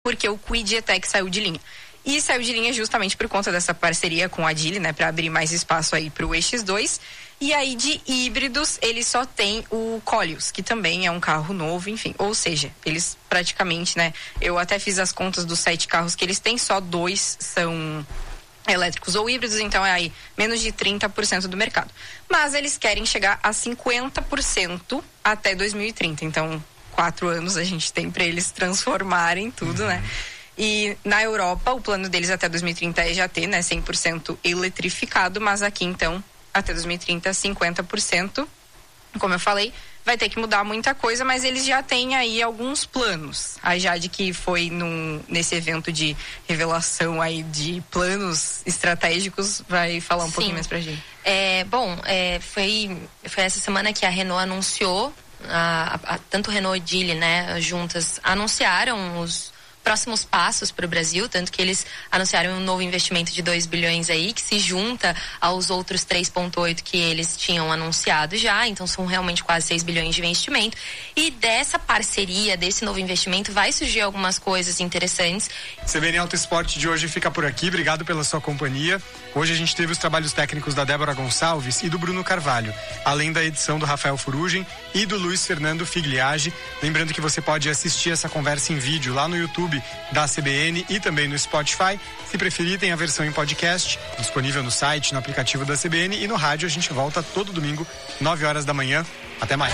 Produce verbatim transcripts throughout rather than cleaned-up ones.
porque o Kwid E-Tech saiu de linha. E saiu de linha justamente por conta dessa parceria com a Geely, né, para abrir mais espaço aí para o E X dois. E aí de híbridos, ele só tem o Koleos, que também é um carro novo, enfim. Ou seja, eles praticamente, né, eu até fiz as contas dos sete carros que eles têm, só dois são elétricos ou híbridos, então é aí menos de trinta por cento do mercado. Mas eles querem chegar a cinquenta por cento até dois mil e trinta, então quatro anos a gente tem para eles transformarem tudo, uhum. né? E na Europa, o plano deles até dois mil e trinta é já ter, né, cem por cento eletrificado, mas aqui então, até dois mil e trinta, cinquenta por cento. Como eu falei, vai ter que mudar muita coisa, mas eles já têm aí alguns planos. A Jade, que foi num, nesse evento de revelação aí de planos estratégicos, vai falar um Sim. pouquinho mais pra gente. É, bom, é, foi, foi essa semana que a Renault anunciou, a, a, tanto Renault e Geely, né, juntas, anunciaram os próximos passos para o Brasil, tanto que eles anunciaram um novo investimento de dois bilhões aí, que se junta aos outros três vírgula oito que eles tinham anunciado já, então são realmente quase seis bilhões de investimento. E dessa parceria, desse novo investimento, vai surgir algumas coisas interessantes. C B N Auto Esporte de hoje fica por aqui, obrigado pela sua companhia. Hoje a gente teve os trabalhos técnicos da Débora Gonçalves e do Bruno Carvalho, além da edição do Rafael Furugem e do Luiz Fernando Figliage. Lembrando que você pode assistir essa conversa em vídeo lá no YouTube da C B N e também no Spotify. Se preferir, tem a versão em podcast, disponível no site, no aplicativo da C B N, e no rádio a gente volta todo domingo, nove horas da manhã. Até mais.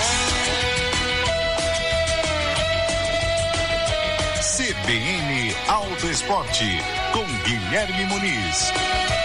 C B N Auto Esporte, com Guilherme Muniz.